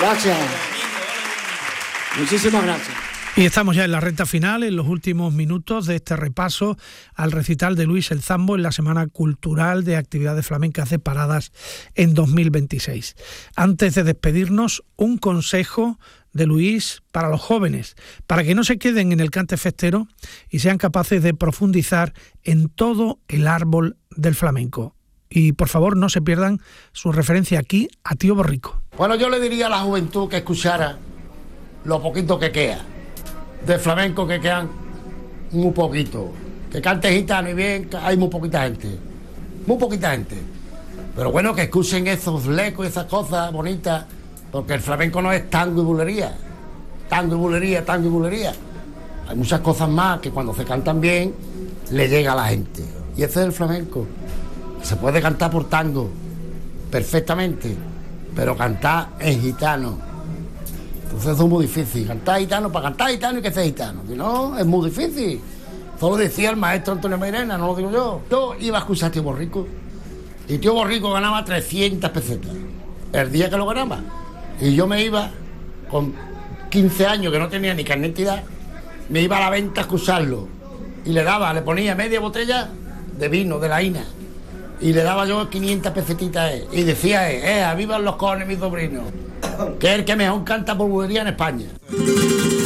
Gracias. Muchísimas gracias. Y estamos ya en la recta final, en los últimos minutos de este repaso al recital de Luis El Zambo en la Semana Cultural de Actividades Flamencas de Paradas en 2026. Antes de despedirnos, un consejo de Luis para los jóvenes, para que no se queden en el cante festero y sean capaces de profundizar en todo el árbol del flamenco. Y por favor no se pierdan su referencia aquí a Tío Borrico. Bueno, yo le diría a la juventud que escuchara lo poquito que queda de flamenco, que quedan muy poquito, que cante gitano y bien, hay muy poquita gente, pero bueno, que escuchen esos lecos y esas cosas bonitas, porque el flamenco no es tango y bulería, hay muchas cosas más que cuando se cantan bien le llega a la gente, y ese es el flamenco. Se puede cantar por tango perfectamente, pero cantar en gitano, entonces eso es muy difícil. Cantar gitano, para cantar gitano y que sea gitano, si no, es muy difícil. Eso lo decía el maestro Antonio Mairena, no lo digo yo. Yo iba a escuchar a Tío Borrico, y Tío Borrico ganaba 300 pesetas el día que lo ganaba, y yo me iba con 15 años, que no tenía ni carnet de edad, me iba a la venta a escucharlo, y le ponía media botella de vino de la Ina, y le daba yo 500 pesetitas a él, y decía vivan los cojones, mis sobrinos, que es el que mejor canta por bulería en España.